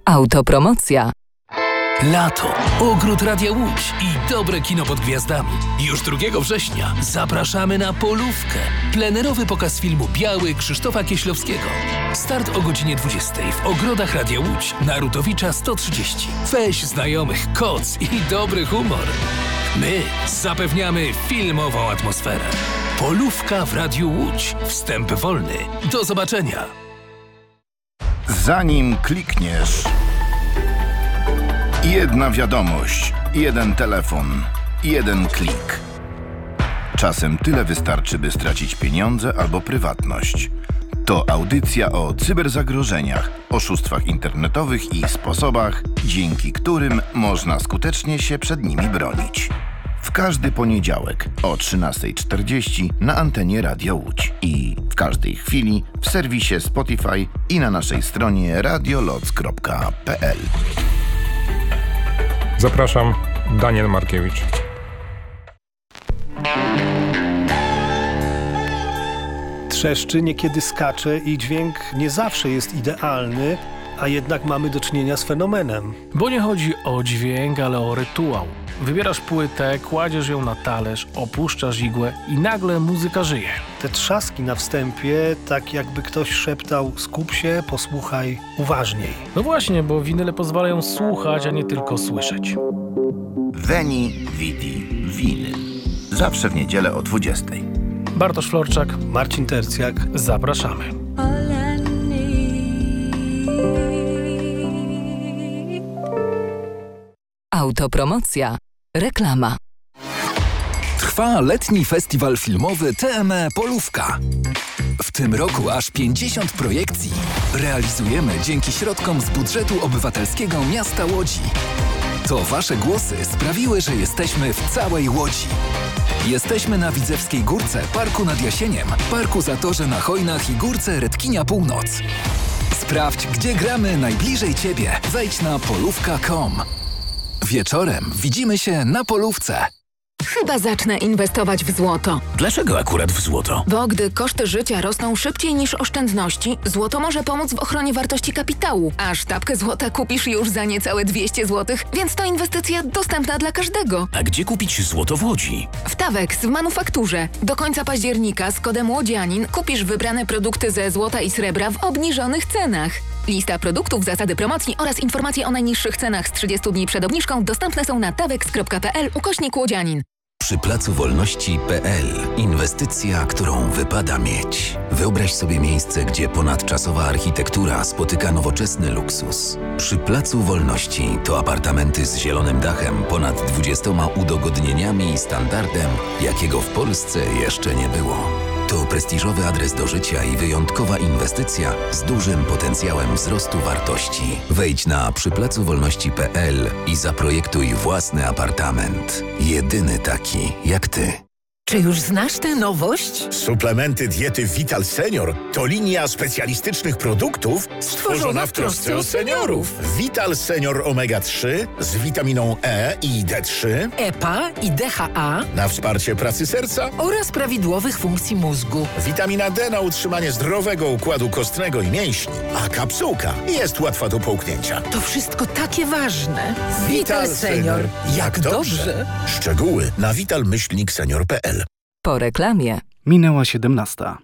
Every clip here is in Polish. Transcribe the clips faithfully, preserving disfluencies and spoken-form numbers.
Autopromocja. Lato, ogród Radia Łódź i dobre kino pod gwiazdami. Już drugiego września zapraszamy na Polówkę. Plenerowy pokaz filmu Biały Krzysztofa Kieślowskiego. Start o godzinie dwudziestej w ogrodach Radia Łódź na Rutowicza sto trzydzieści. Weź znajomych, koc i dobry humor. My zapewniamy filmową atmosferę. Polówka w Radiu Łódź. Wstęp wolny. Do zobaczenia. Zanim klikniesz... Jedna wiadomość, jeden telefon, jeden klik. Czasem tyle wystarczy, by stracić pieniądze albo prywatność. To audycja o cyberzagrożeniach, oszustwach internetowych i sposobach, dzięki którym można skutecznie się przed nimi bronić. W każdy poniedziałek o trzynasta czterdzieści na antenie Radia Łódź i w każdej chwili w serwisie Spotify i na naszej stronie radioloc kropka p l. Zapraszam, Daniel Markiewicz. Trzeszczy, niekiedy skacze i dźwięk nie zawsze jest idealny, a jednak mamy do czynienia z fenomenem. Bo nie chodzi o dźwięk, ale o rytuał. Wybierasz płytę, kładziesz ją na talerz, opuszczasz igłę i nagle muzyka żyje. Te trzaski na wstępie, tak jakby ktoś szeptał: skup się, posłuchaj uważniej. No właśnie, bo winyle pozwalają słuchać, a nie tylko słyszeć. Veni, Vidi, Winyl. Zawsze w niedzielę o dwudziestej. Bartosz Florczak, Marcin Tercjak. Zapraszamy. Autopromocja. Reklama. Trwa letni festiwal filmowy T M E Polówka. W tym roku aż pięćdziesiąt projekcji realizujemy dzięki środkom z budżetu obywatelskiego miasta Łodzi. To wasze głosy sprawiły, że jesteśmy w całej Łodzi. Jesteśmy na Widzewskiej Górce, Parku nad Jasieniem, Parku Zatorze na Chojnach i Górce Redkinia Północ. Sprawdź, gdzie gramy najbliżej ciebie. Wejdź na polówka kropka com. Wieczorem widzimy się na Polówce. Chyba zacznę inwestować w złoto. Dlaczego akurat w złoto? Bo gdy koszty życia rosną szybciej niż oszczędności, złoto może pomóc w ochronie wartości kapitału. A sztabkę złota kupisz już za niecałe dwieście złotych, więc to inwestycja dostępna dla każdego. A gdzie kupić złoto w Łodzi? W Tawex w manufakturze. Do końca października z kodem Łodzianin kupisz wybrane produkty ze złota i srebra w obniżonych cenach. Lista produktów, zasady promocji oraz informacje o najniższych cenach z trzydziestu dni przed obniżką dostępne są na tawex kropka p l ukośnik Łodzianin. Przy Placu Wolności kropka p l inwestycja, którą wypada mieć. Wyobraź sobie miejsce, gdzie ponadczasowa architektura spotyka nowoczesny luksus. Przy Placu Wolności to apartamenty z zielonym dachem, ponad dwudziestoma udogodnieniami i standardem, jakiego w Polsce jeszcze nie było. To prestiżowy adres do życia i wyjątkowa inwestycja z dużym potencjałem wzrostu wartości. Wejdź na przy placu wolności kropka p l i zaprojektuj własny apartament. Jedyny taki jak ty. Czy już znasz tę nowość? Suplementy diety Vital Senior to linia specjalistycznych produktów stworzona w trosce o seniorów. Vital Senior omega trzy z witaminą E i D trzy, E P A i D H A na wsparcie pracy serca oraz prawidłowych funkcji mózgu. Witamina D na utrzymanie zdrowego układu kostnego i mięśni, a kapsułka jest łatwa do połknięcia. To wszystko takie ważne. Vital Senior. Jak dobrze. Szczegóły na vital myślnik senior kropka p l. Po reklamie. Minęła siedemnasta.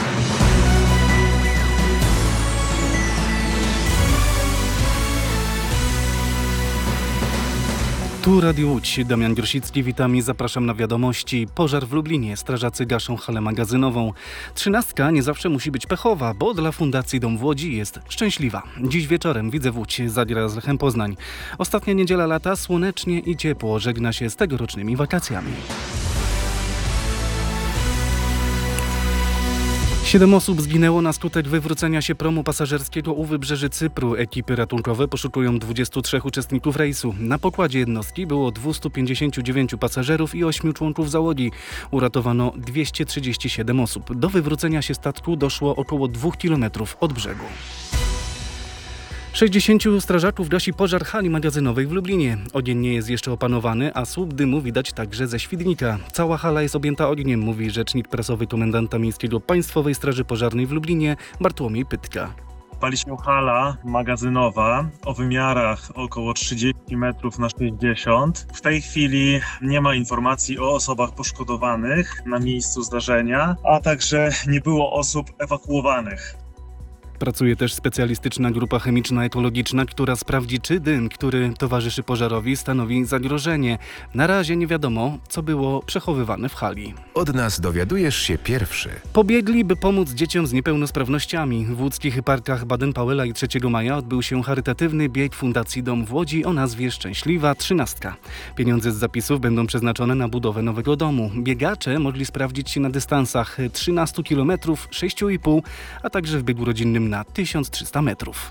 Tu Radio Łódź, Damian Grosicki, witam i zapraszam na wiadomości. Pożar w Lublinie, strażacy gaszą halę magazynową. Trzynastka nie zawsze musi być pechowa, bo dla Fundacji Dom w Łodzi jest szczęśliwa. Dziś wieczorem Widzew Łódź zagra z Lechem Poznań. Ostatnia niedziela lata, słonecznie i ciepło, żegna się z tegorocznymi wakacjami. Siedem osób zginęło na skutek wywrócenia się promu pasażerskiego u wybrzeży Cypru. Ekipy ratunkowe poszukują dwudziestu trzech uczestników rejsu. Na pokładzie jednostki było dwustu pięćdziesięciu dziewięciu pasażerów i ośmiu członków załogi. Uratowano dwieście trzydzieści siedem osób. Do wywrócenia się statku doszło około dwóch kilometrów od brzegu. sześćdziesięciu strażaków gasi pożar hali magazynowej w Lublinie. Ogień nie jest jeszcze opanowany, a słup dymu widać także ze Świdnika. Cała hala jest objęta ogniem, mówi rzecznik prasowy komendanta miejskiego Państwowej Straży Pożarnej w Lublinie Bartłomiej Pytka. Pali się hala magazynowa o wymiarach około trzydzieści metrów na sześćdziesiąt. W tej chwili nie ma informacji o osobach poszkodowanych na miejscu zdarzenia, a także nie było osób ewakuowanych. Pracuje też specjalistyczna grupa chemiczno-ekologiczna, która sprawdzi, czy dym, który towarzyszy pożarowi, stanowi zagrożenie. Na razie nie wiadomo, co było przechowywane w hali. Od nas dowiadujesz się pierwszy. Pobiegli, by pomóc dzieciom z niepełnosprawnościami. W łódzkich parkach Baden-Powella i trzeciego maja odbył się charytatywny bieg Fundacji Dom w Łodzi o nazwie Szczęśliwa Trzynastka. Pieniądze z zapisów będą przeznaczone na budowę nowego domu. Biegacze mogli sprawdzić się na dystansach trzynaście kilometrów, sześć i pół, a także w biegu rodzinnym na tysiąc trzysta metrów.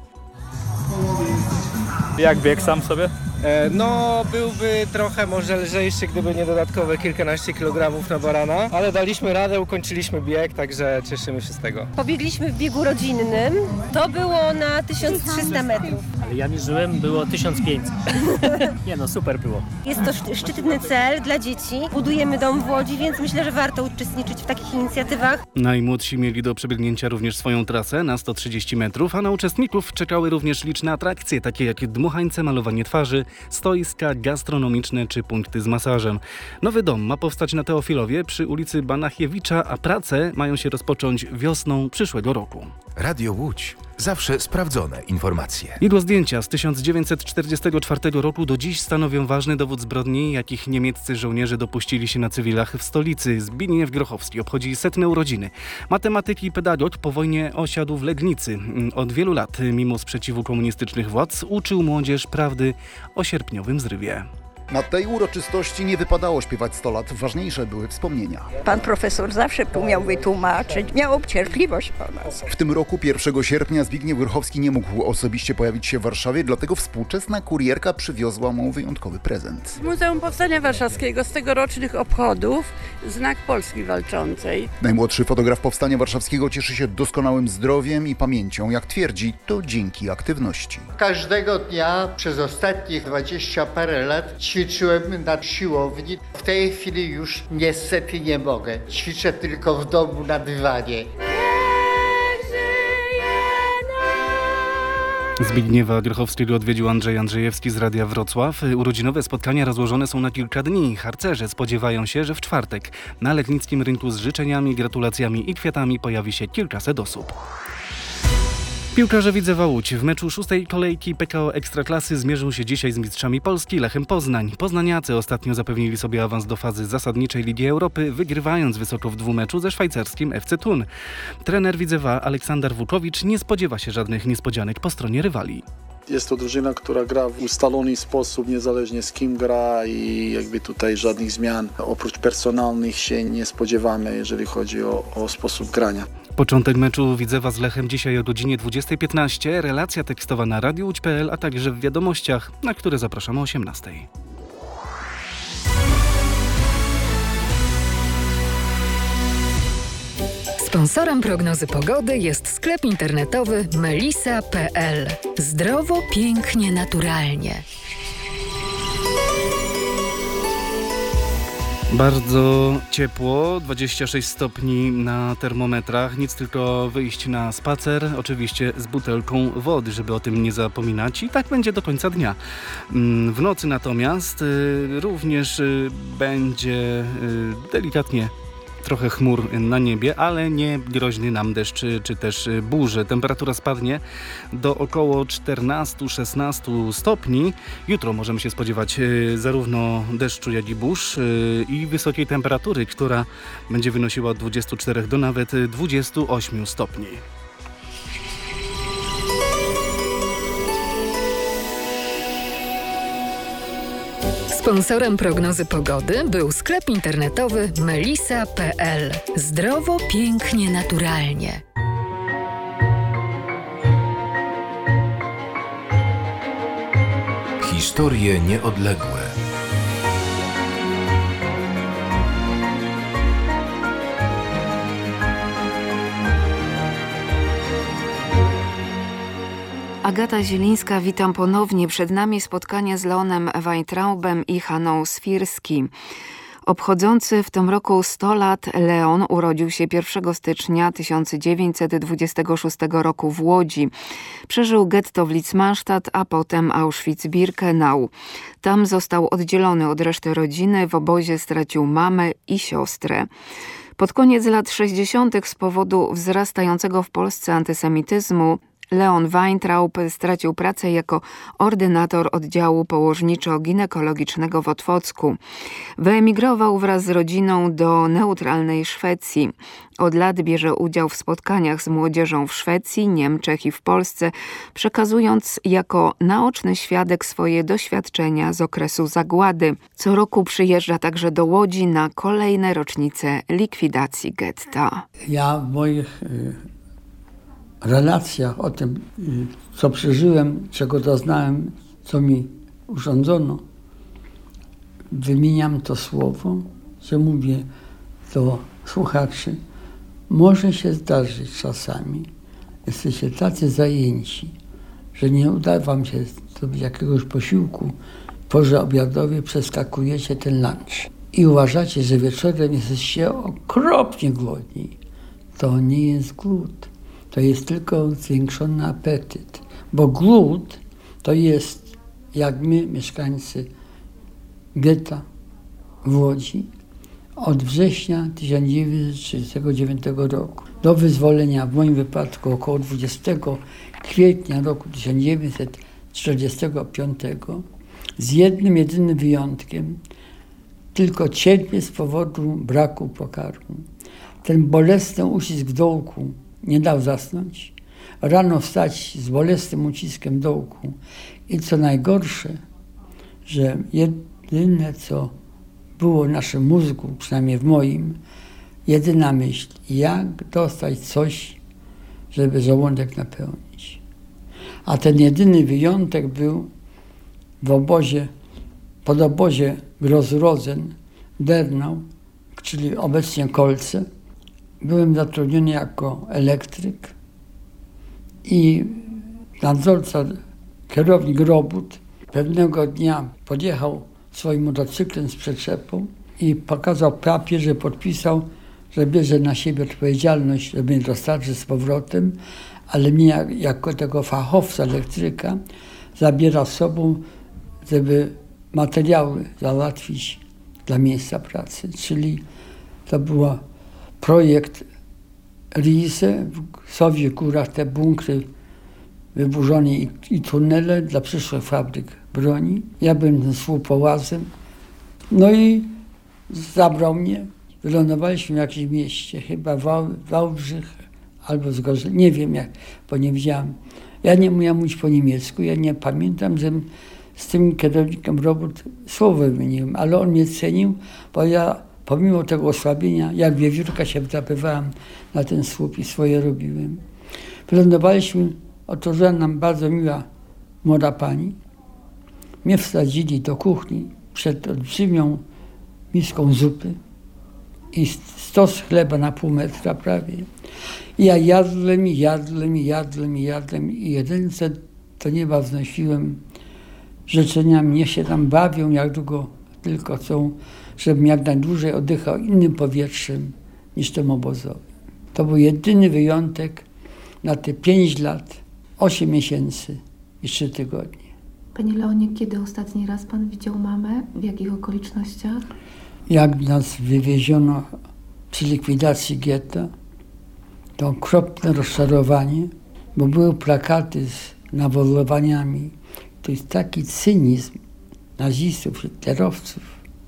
Jak bieg sam sobie? E, no, byłby trochę może lżejszy, gdyby nie dodatkowe kilkanaście kilogramów na barana, ale daliśmy radę, ukończyliśmy bieg, także cieszymy się z tego. Pobiegliśmy w biegu rodzinnym, to było na tysiąc trzysta metrów. Ale ja mierzyłem, było tysiąc pięćset. Nie no, super było. Jest to szczytny cel dla dzieci. Budujemy dom w Łodzi, więc myślę, że warto uczestniczyć w takich inicjatywach. Najmłodsi mieli do przebiegnięcia również swoją trasę na sto trzydzieści metrów, a na uczestników czekały również liczne atrakcje, takie jak dmuchańce, malowanie twarzy, stoiska gastronomiczne czy punkty z masażem. Nowy dom ma powstać na Teofilowie przy ulicy Banachiewicza, a prace mają się rozpocząć wiosną przyszłego roku. Radio Łódź. Zawsze sprawdzone informacje. Jego zdjęcia z tysiąc dziewięćset czterdziestego czwartego roku do dziś stanowią ważny dowód zbrodni, jakich niemieccy żołnierze dopuścili się na cywilach w stolicy. Zbigniew Grochowski obchodzi setne urodziny. Matematyk i pedagog po wojnie osiadł w Legnicy. Od wielu lat, mimo sprzeciwu komunistycznych władz, uczył młodzież prawdy o sierpniowym zrywie. Na tej uroczystości nie wypadało śpiewać sto lat, ważniejsze były wspomnienia. Pan profesor zawsze umiał wytłumaczyć, miał cierpliwość po nas. W tym roku pierwszego sierpnia Zbigniew Grochowski nie mógł osobiście pojawić się w Warszawie, dlatego współczesna kurierka przywiozła mu wyjątkowy prezent. Z Muzeum Powstania Warszawskiego z tegorocznych obchodów znak Polski Walczącej. Najmłodszy fotograf Powstania Warszawskiego cieszy się doskonałym zdrowiem i pamięcią. Jak twierdzi, to dzięki aktywności. Każdego dnia przez ostatnich dwadzieścia parę lat ćwiczyłem na siłowni. W tej chwili już niestety nie mogę. Ćwiczę tylko w domu na dywanie. Zbigniewa Grochowskiego odwiedził Andrzej Andrzejewski z Radia Wrocław. Urodzinowe spotkania rozłożone są na kilka dni. Harcerze spodziewają się, że w czwartek na legnickim rynku z życzeniami, gratulacjami i kwiatami pojawi się kilkaset osób. Piłkarze Widzewa Łódź w meczu szóstej kolejki P K O Ekstraklasy zmierzył się dzisiaj z mistrzami Polski Lechem Poznań. Poznaniacy ostatnio zapewnili sobie awans do fazy zasadniczej Ligi Europy, wygrywając wysoko w dwumeczu ze szwajcarskim F C Thun. Trener Widzewa Aleksander Wukowicz nie spodziewa się żadnych niespodzianek po stronie rywali. Jest to drużyna, która gra w ustalony sposób, niezależnie z kim gra i jakby tutaj żadnych zmian oprócz personalnych się nie spodziewamy, jeżeli chodzi o, o sposób grania. Początek meczu Widzewa z Lechem dzisiaj o godzinie dwudziestej piętnaście. Relacja tekstowa na radiu łódź kropka p l, a także w wiadomościach, na które zapraszamy o osiemnastej. Sponsorem prognozy pogody jest sklep internetowy melisa kropka p l. Zdrowo, pięknie, naturalnie. Bardzo ciepło, dwadzieścia sześć stopni na termometrach, nic tylko wyjść na spacer, oczywiście z butelką wody, żeby o tym nie zapominać i tak będzie do końca dnia. W nocy natomiast również będzie delikatnie trochę chmur na niebie, ale nie groźny nam deszcz czy też burze. Temperatura spadnie do około czternaście szesnaście stopni. Jutro możemy się spodziewać zarówno deszczu, jak i burz i wysokiej temperatury, która będzie wynosiła od dwudziestu czterech do nawet dwudziestu ośmiu stopni. Sponsorem prognozy pogody był sklep internetowy melisa kropka p l. Zdrowo, pięknie, naturalnie. Historie nieodległe. Agata Zielińska, witam ponownie. Przed nami spotkanie z Leonem Weintraubem i Hanną Swirski. Obchodzący w tym roku sto lat Leon urodził się pierwszego stycznia tysiąc dziewięćset dwudziestego szóstego roku w Łodzi. Przeżył getto w Litzmannstadt, a potem Auschwitz-Birkenau. Tam został oddzielony od reszty rodziny, w obozie stracił mamę i siostrę. Pod koniec lat sześćdziesiątych z powodu wzrastającego w Polsce antysemityzmu Leon Weintraub stracił pracę jako ordynator oddziału położniczo-ginekologicznego w Otwocku. Wyemigrował wraz z rodziną do neutralnej Szwecji. Od lat bierze udział w spotkaniach z młodzieżą w Szwecji, Niemczech i w Polsce, przekazując jako naoczny świadek swoje doświadczenia z okresu zagłady. Co roku przyjeżdża także do Łodzi na kolejne rocznice likwidacji getta. Ja w moich relacjach o tym, co przeżyłem, czego doznałem, co mi urządzono, wymieniam to słowo, że mówię do słuchaczy, może się zdarzyć czasami, jesteście tacy zajęci, że nie uda wam się zrobić jakiegoś posiłku, w porze obiadowej przeskakujecie ten lunch i uważacie, że wieczorem jesteście okropnie głodni. To nie jest głód. To jest tylko zwiększony apetyt, bo głód to jest, jak my, mieszkańcy getta w Łodzi, od września tysiąc dziewięćset trzydziestego dziewiątego roku do wyzwolenia, w moim wypadku około dwudziestego kwietnia roku tysiąc dziewięćset czterdziestego piątego, z jednym jedynym wyjątkiem, tylko cierpię z powodu braku pokarmu. Ten bolesny uścisk w dołku nie dał zasnąć. Rano wstać z bolesnym uciskiem dołku. I co najgorsze, że jedyne, co było w naszym mózgu, przynajmniej w moim, jedyna myśl, jak dostać coś, żeby żołądek napełnić. A ten jedyny wyjątek był w obozie, pod obozie Gross-Rosen, Dernau, czyli obecnie Kolce. Byłem zatrudniony jako elektryk i nadzorca, kierownik robót pewnego dnia podjechał swoim motocyklem z przyczepą i pokazał papier, że podpisał, że bierze na siebie odpowiedzialność, żeby mnie dostarczyć z powrotem, ale mnie jako tego fachowca elektryka zabiera z sobą, żeby materiały załatwić dla miejsca pracy. Czyli to było projekt Riese, w Sowie Górach te bunkry wyburzone i, i tunele dla przyszłych fabryk broni. Ja byłem tym współpołazem. No i zabrał mnie. Wylądowaliśmy w jakimś mieście, chyba Wał, Wałbrzych albo Zgorzel, nie wiem jak, bo nie wiedziałem. Ja nie umiałem mówić po niemiecku, ja nie pamiętam, że z tym kierownikiem robót słowo wymieniłem, ale on mnie cenił, bo ja pomimo tego osłabienia, jak wiewiórka się wdrapywałem na ten słup i swoje robiłem. Wylądowaliśmy, otworzyła nam bardzo miła młoda pani. Mnie wsadzili do kuchni przed olbrzymią miską zupy i stos chleba na pół metra prawie. I ja jadłem, i jadłem, i jadłem, i jadłem i jedyne do nieba wznosiłem życzeniami, niech się tam bawią, jak długo tylko chcą, żebym jak najdłużej oddychał innym powietrzem niż tym obozowym. To był jedyny wyjątek na te pięć lat, osiem miesięcy i trzy tygodnie. Panie Leonie, kiedy ostatni raz pan widział mamę? W jakich okolicznościach? Jak nas wywieziono przy likwidacji getta, to okropne rozczarowanie, bo były plakaty z nawoływaniami. To jest taki cynizm nazistów, hitlerowców,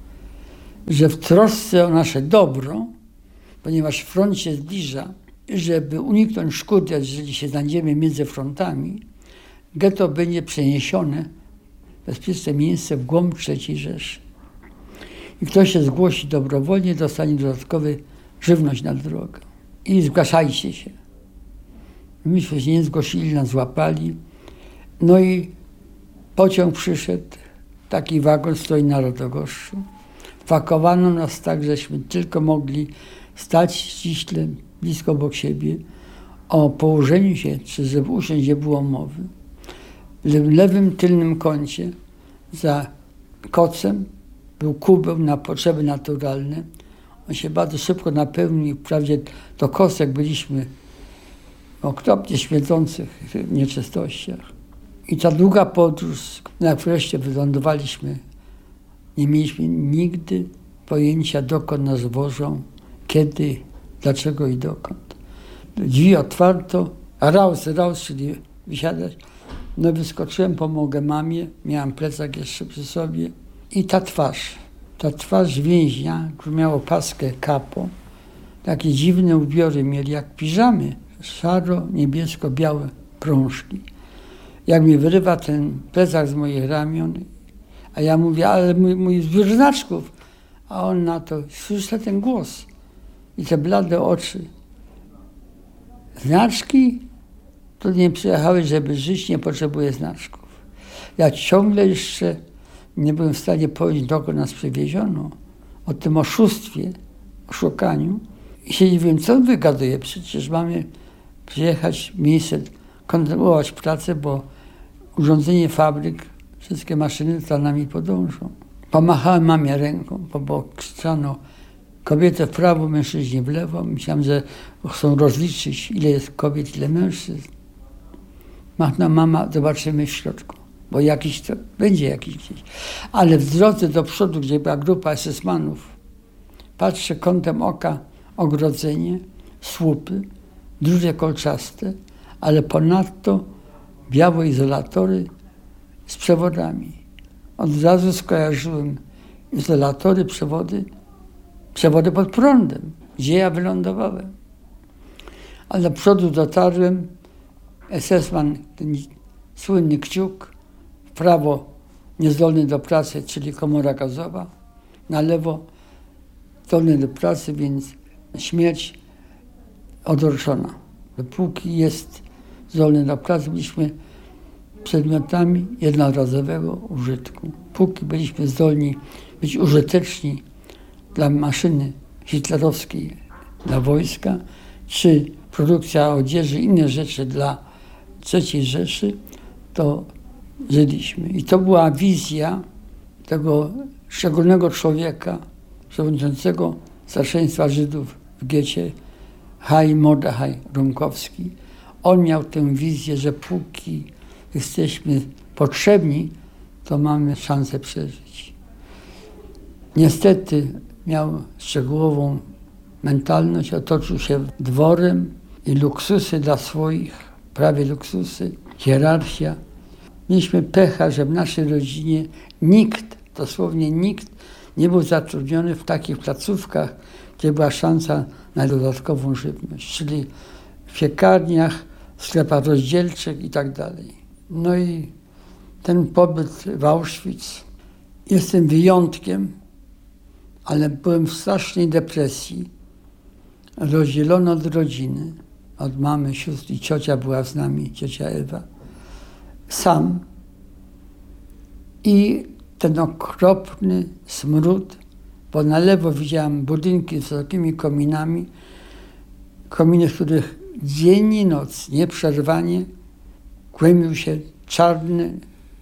że w trosce o nasze dobro, ponieważ front się zbliża, żeby uniknąć szkód, jeżeli się znajdziemy między frontami, getto będzie przeniesione w bezpieczne miejsce w głąb trzeciej Rzeszy. I kto się zgłosi dobrowolnie, dostanie dodatkowy żywność na drogę. I zgłaszajcie się. Myśmy się nie zgłosili, nas złapali. No i pociąg przyszedł, taki wagon stoi na Rodogoszczu. Pakowano nas tak, żeśmy tylko mogli stać ściśle, blisko obok siebie. O położeniu się, czy żeby usiąść, nie było mowy. W lewym tylnym kącie, za kocem, był kubeł na potrzeby naturalne. On się bardzo szybko napełnił, wprawdzie do kosek byliśmy okropnie śmierdzących w nieczystościach. I ta długa podróż, jak wreszcie wylądowaliśmy, nie mieliśmy nigdy pojęcia, dokąd nas wożą, kiedy, dlaczego i dokąd. Drzwi otwarto, a raus, raus, czyli wysiadać. No wyskoczyłem, pomogę mamie, miałem plecak jeszcze przy sobie. I ta twarz, ta twarz więźnia, który miał opaskę kapo, takie dziwne ubiory mieli jak piżamy, szaro-niebiesko-białe prążki. Jak mi wyrywa ten plecak z moich ramion, a ja mówię, ale mój, mój zbiór znaczków. A on na to, słyszę ten głos i te blade oczy. Znaczki? To nie przyjechałeś, żeby żyć, nie potrzebuję znaczków. Ja ciągle jeszcze nie byłem w stanie powiedzieć, dokąd nas przywieziono. O tym oszustwie, oszukaniu. I się nie wiem, co on wygaduje. Przecież mamy przyjechać w miejsce, kontynuować pracę, bo urządzenie fabryk, wszystkie maszyny za nami podążą. Pomachałem mamie ręką, bo krzyczano kobietę w prawo, mężczyźni w lewo. Myślałem, że chcą rozliczyć, ile jest kobiet, ile mężczyzn. Machnęła mama, zobaczymy w środku, bo jakiś to będzie jakiś gdzieś. Ale w drodze do przodu, gdzie była grupa esesmanów, patrzę kątem oka, ogrodzenie, słupy, duże kolczaste, ale ponadto białe izolatory z przewodami. Od razu skojarzyłem izolatory, przewody, przewody pod prądem, gdzie ja wylądowałem. Ale do przodu dotarłem, esesman, ten słynny kciuk, w prawo niezdolny do pracy, czyli komora gazowa, na lewo zdolny do pracy, więc śmierć odroczona. Dopóki jest zdolny do pracy, byliśmy przedmiotami jednorazowego użytku. Póki byliśmy zdolni być użyteczni dla maszyny hitlerowskiej, dla wojska, czy produkcja odzieży, inne rzeczy dla trzeciej Rzeszy, to żyliśmy. I to była wizja tego szczególnego człowieka, przewodniczącego Starszeństwa Żydów w getcie, Chai Mordechai Rumkowski. On miał tę wizję, że póki jesteśmy potrzebni, to mamy szansę przeżyć. Niestety miał szczegółową mentalność, otoczył się dworem i luksusy dla swoich, prawie luksusy, hierarchia. Mieliśmy pecha, że w naszej rodzinie nikt, dosłownie nikt, nie był zatrudniony w takich placówkach, gdzie była szansa na dodatkową żywność, czyli w piekarniach, w sklepach rozdzielczych i tak dalej. No i ten pobyt w Auschwitz, jestem wyjątkiem, ale byłem w strasznej depresji, rozdzielony od rodziny, od mamy, sióstr i ciocia była z nami, ciocia Ewa, sam. I ten okropny smród, bo na lewo widziałem budynki z wysokimi kominami, kominy, w których dzień i noc, nieprzerwanie, kłębił się czarny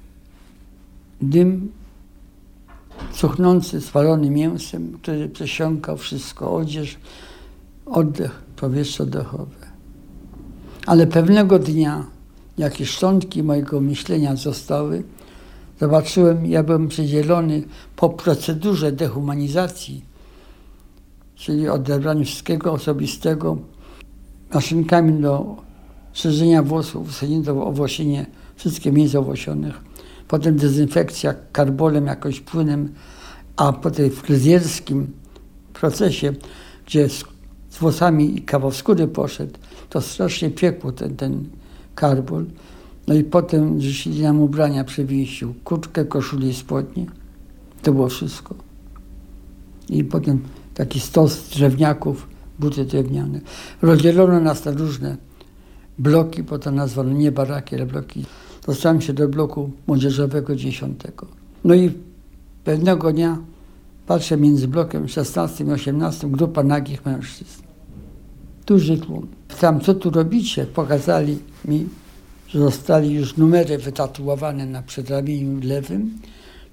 dym, cuchnący, spalony mięsem, który przesiąkał wszystko, odzież, oddech, powietrze oddechowe. Ale pewnego dnia, jakie szczątki mojego myślenia zostały, zobaczyłem, ja byłem przydzielony po procedurze dehumanizacji, czyli odebraniu wszystkiego osobistego, maszynkami do szerzenia włosów, wsadzenie w owłosienie, wszystkie miejsca owłosionych, potem dezynfekcja karbolem, jakoś płynem, a po tej fryzjerskim procesie, gdzie z, z włosami i kawał skóry poszedł, to strasznie piekło ten, ten karbol. No i potem życzyli nam ubrania przy wyjściu, kurtkę, koszulę i spodnie. To było wszystko. I potem taki stos drewniaków, buty drewniane. Rozdzielono nas na różne bloki, bo to nazwano nie baraki, ale bloki. Dostałem się do bloku młodzieżowego dziesiątego. No i pewnego dnia patrzę między blokiem szesnastym i osiemnastym, grupa nagich mężczyzn. Duży tłum. Pytam, co tu robicie? Pokazali mi, że zostali już numery wytatuowane na przedramieniu lewym,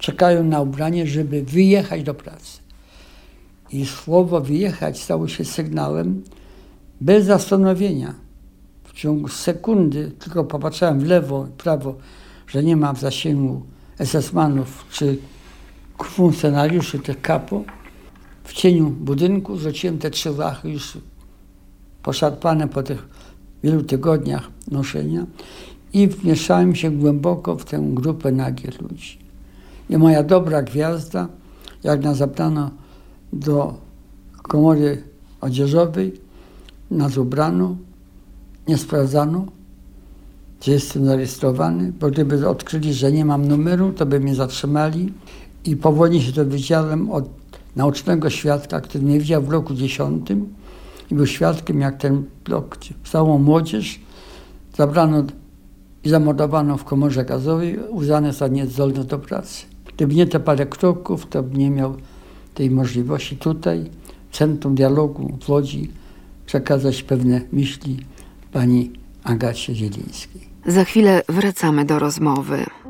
czekają na ubranie, żeby wyjechać do pracy. I słowo wyjechać stało się sygnałem bez zastanowienia. W ciągu sekundy tylko popatrzyłem w lewo i prawo, że nie ma w zasięgu esesmanów czy funkcjonariuszy tych kapo. W cieniu budynku rzuciłem te trzy wachy już poszarpane po tych wielu tygodniach noszenia i wmieszałem się głęboko w tę grupę nagich ludzi. I moja dobra gwiazda, jak nas zabrano do komory odzieżowej, nas ubrano, nie sprawdzano, czy jestem zarejestrowany, bo gdyby odkryli, że nie mam numeru, to by mnie zatrzymali i powoli się dowiedziałem od naocznego świadka, który mnie widział w roku dziesiątym i był świadkiem, jak ten blok, całą młodzież zabrano i zamordowano w komorze gazowej, uznane za niezdolne do pracy. Gdyby nie te parę kroków, to bym nie miał tej możliwości tutaj, w Centrum Dialogu w Łodzi, przekazać pewne myśli pani Agacie Zielińskiej. Za chwilę wracamy do rozmowy.